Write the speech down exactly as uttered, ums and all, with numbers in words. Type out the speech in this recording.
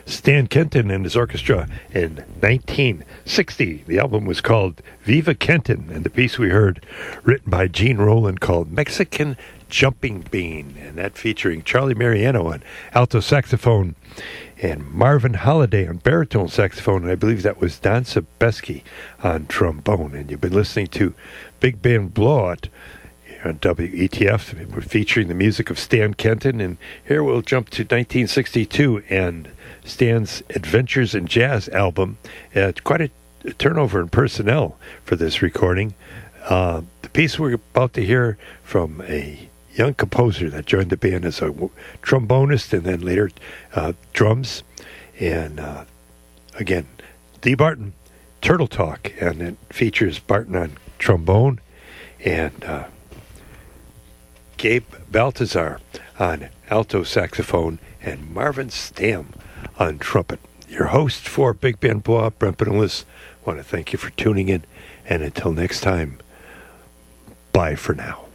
Stan Kenton and his orchestra in nineteen sixty. The album was called Viva Kenton, and the piece we heard, written by Gene Rowland, called Mexican Jumping Bean, and that featuring Charlie Mariano on alto saxophone and Marvin Holliday on baritone saxophone, and I believe that was Don Sebeski on trombone. And you've been listening to Big Band Blowout on W E T F. We're featuring the music of Stan Kenton, and here we'll jump to nineteen sixty-two and Stan's Adventures in Jazz album. Uh, quite a, a turnover in personnel for this recording. Uh, the piece we're about to hear from a young composer that joined the band as a w- trombonist and then later uh, drums. And uh, again, Dee Barton, Turtle Talk, and it features Barton on trombone and uh, Gabe Baltazar on alto saxophone and Marvin Stamm on trumpet. Your host for Big Band Blowout, Brent Benulis, want to thank you for tuning in, and until next time, bye for now.